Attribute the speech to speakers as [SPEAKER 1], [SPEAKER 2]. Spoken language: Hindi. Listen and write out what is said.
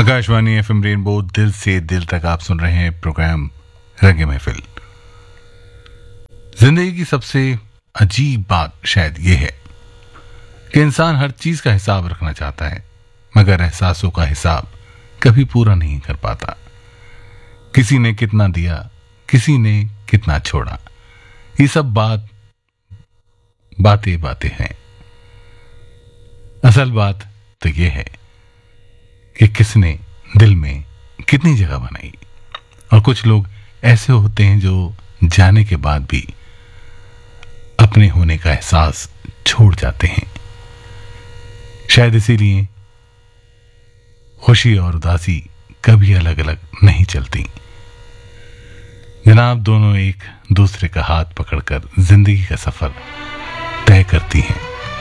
[SPEAKER 1] आकाशवाणी एफएम रेनबो दिल से दिल तक आप सुन रहे हैं प्रोग्राम रंगे महफिल। जिंदगी की सबसे अजीब बात शायद ये है कि इंसान हर चीज का हिसाब रखना चाहता है, मगर एहसासों का हिसाब कभी पूरा नहीं कर पाता। किसी ने कितना दिया, किसी ने कितना छोड़ा, ये सब बातें बातें हैं। असल बात तो ये है कि किसने दिल में कितनी जगह बनाई। और कुछ लोग ऐसे होते हैं जो जाने के बाद भी अपने होने का एहसास छोड़ जाते हैं। शायद इसीलिए खुशी और उदासी कभी अलग अलग नहीं चलती। जनाब, दोनों एक दूसरे का हाथ पकड़कर जिंदगी का सफर तय करती हैं।